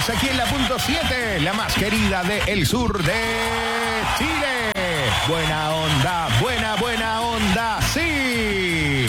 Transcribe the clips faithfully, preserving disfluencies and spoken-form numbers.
Estamos aquí en la punto siete, la más querida del sur de Chile. Buena onda, buena, buena onda, sí.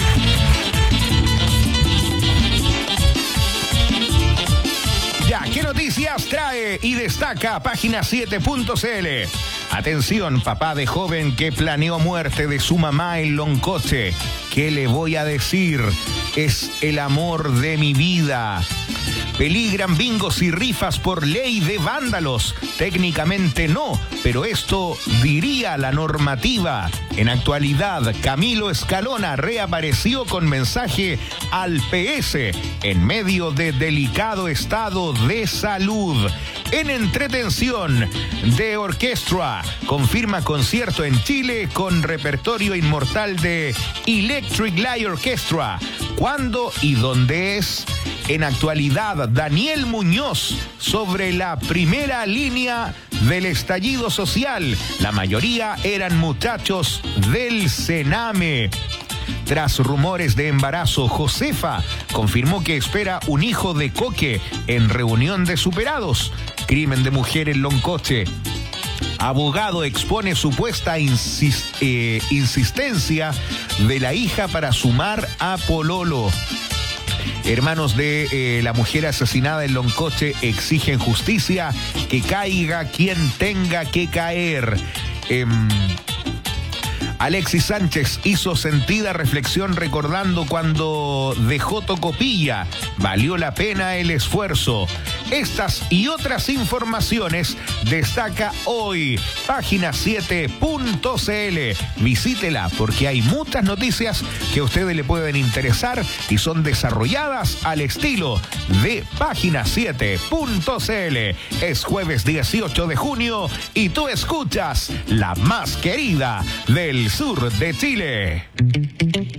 Ya, ¿qué noticias trae y destaca página siete punto c l? Atención, papá de joven que planeó muerte de su mamá en Loncoche. ¿Qué le voy a decir? Es el amor de mi vida. Peligran bingos y rifas por ley de vándalos. Técnicamente no, pero esto diría la normativa. En actualidad, Camilo Escalona reapareció con mensaje al P S en medio de delicado estado de salud. En entretención, The Orchestra confirma concierto en Chile con repertorio inmortal de Electric Light Orchestra. ¿Cuándo y dónde es? En actualidad, Daniel Muñoz sobre la primera línea del estallido social. La mayoría eran muchachos del Sename. Tras rumores de embarazo, Josefa confirmó que espera un hijo de Coque en reunión de superados. Crimen de mujer en Loncoche. Abogado expone supuesta insist, eh, insistencia de la hija para sumar a pololo. Hermanos de eh, la mujer asesinada en Loncoche exigen justicia, que caiga quien tenga que caer. Eh, Alexis Sánchez hizo sentida reflexión recordando cuando dejó Tocopilla. Valió la pena el esfuerzo. Estas y otras informaciones destaca hoy página siete punto c l. Visítela porque hay muchas noticias que a ustedes le pueden interesar y son desarrolladas al estilo de página siete punto c l. Es jueves dieciocho de junio y tú escuchas la más querida del sur de Chile.